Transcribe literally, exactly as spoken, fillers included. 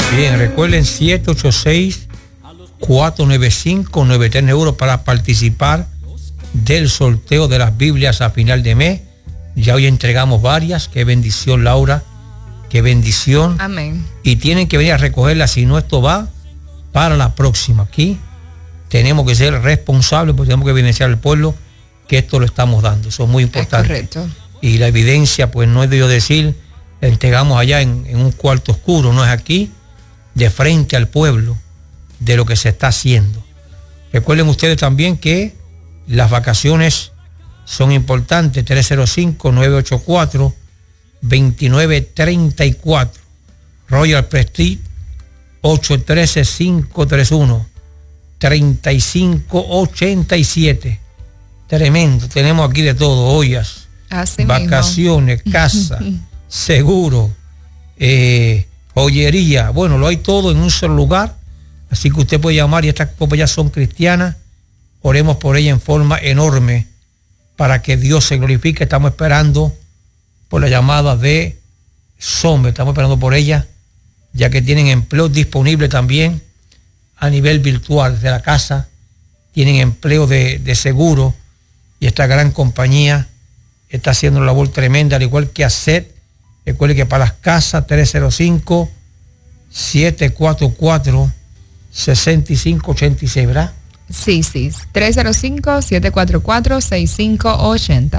Bien, recuerden siete ocho seis, cuatro nueve cinco, nueve tres euros para participar del sorteo de las Biblias a final de mes. Ya hoy entregamos varias. Qué bendición, Laura. Qué bendición. Amén. Y tienen que venir a recogerlas, si no esto va para la próxima. Aquí tenemos que ser responsables porque tenemos que evidenciar al pueblo que esto lo estamos dando. Eso es muy importante. Es correcto. Y la evidencia, pues no es de yo decir, la entregamos allá en, en un cuarto oscuro, no es aquí, de frente al pueblo, de lo que se está haciendo. Recuerden ustedes también que las vacaciones son importantes. Tres cero cinco, nueve ocho cuatro, dos nueve tres cuatro. Royal Prestige ocho uno tres, cinco tres uno, tres cinco ocho siete. Tremendo. Tenemos aquí de todo: ollas, así vacaciones, mismo. Casa, seguro, eh, joyería. Bueno, lo hay todo en un solo lugar. Así que usted puede llamar, y estas copas ya son cristianas. Oremos por ella en forma enorme para que Dios se glorifique. Estamos esperando por la llamada de Sombre. Estamos esperando por ella, ya que tienen empleo disponible también a nivel virtual desde la casa. Tienen empleo de, de seguro, y esta gran compañía está haciendo una labor tremenda, al igual que A C E T. Recuerde que para las casas, tres cero cinco, siete cuatro cuatro, seis cinco ocho seis, ¿verdad? Sí, sí, tres cero cinco, siete cuatro cuatro, seis cinco ocho cero.